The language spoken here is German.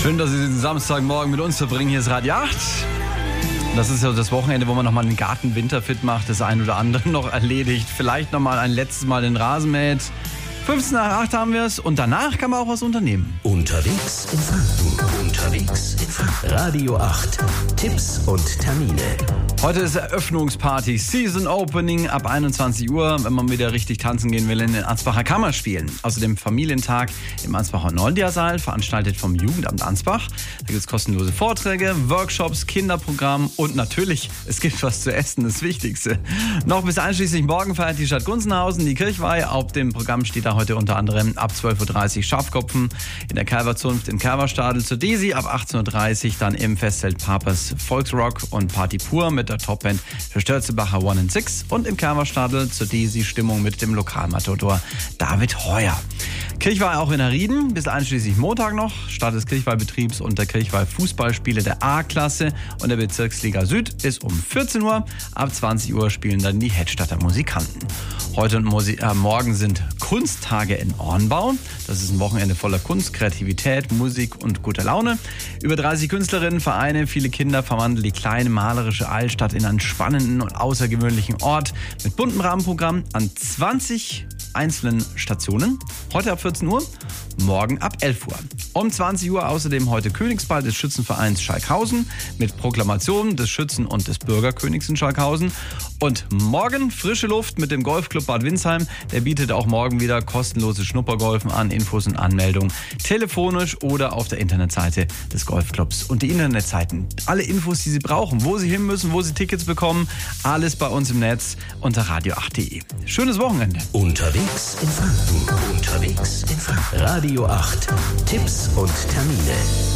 Schön, dass Sie den Samstagmorgen mit uns verbringen. Hier ist Radio 8. Das ist ja das Wochenende, wo man nochmal den Garten winterfit macht, das ein oder andere noch erledigt. Vielleicht nochmal ein letztes Mal den Rasen mäht. 15 nach 8 haben wir es und danach kann man auch was unternehmen. Unterwegs in Franken. Unterwegs in Franken. Radio 8. Tipps und Termine. Heute ist Eröffnungsparty, Season Opening ab 21 Uhr, wenn man wieder richtig tanzen gehen will, in den Ansbacher Kammerspielen. Außerdem Familientag im Ansbacher Noldia-Saal, veranstaltet vom Jugendamt Ansbach. Da gibt es kostenlose Vorträge, Workshops, Kinderprogramm und natürlich, es gibt was zu essen, das Wichtigste. Noch bis einschließlich morgen feiert die Stadt Gunzenhausen die Kirchweih. Auf dem Programm steht da heute unter anderem ab 12.30 Uhr Schafkopfen in der Kalverzunft im Kerberstadel zur Desi, ab 18.30 Uhr dann im Festzelt Papers Volksrock und Party pur mit der Topband für Störzebacher 1 and 6 und im Kerberstadel zur Desi Stimmung mit dem Lokalmatador David Heuer. Kirchweih auch in Herrieden, bis einschließlich Montag noch, Start des Kirchweihbetriebs und der Kirchweih-Fußballspiele der A-Klasse und der Bezirksliga Süd ist um 14 Uhr. Ab 20 Uhr spielen dann die Hedstadter Musikanten. Heute und morgen sind Kunsttage in Ornbau. Das ist ein Wochenende voller Kunst, Kreativität, Musik und guter Laune. Über 30 Künstlerinnen, Vereine, viele Kinder verwandeln die kleine malerische Altstadt in einen spannenden und außergewöhnlichen Ort mit buntem Rahmenprogramm an 20 einzelnen Stationen. Heute ab 14 Uhr, morgen ab 11 Uhr. Um 20 Uhr außerdem heute Königsball des Schützenvereins Schalkhausen mit Proklamation des Schützen- und des Bürgerkönigs in Schalkhausen. Und morgen frische Luft mit dem Golfclub Bad Windsheim. Der bietet auch morgen wieder kostenlose Schnuppergolfen an. Infos und Anmeldungen telefonisch oder auf der Internetseite des Golfclubs. Und die Internetseiten, alle Infos, die Sie brauchen, wo Sie hin müssen, wo Sie Tickets bekommen, alles bei uns im Netz unter radio8.de. Schönes Wochenende. Unterwegs in Franken. Unterwegs in Franken. Radio 8. Tipps und Termine.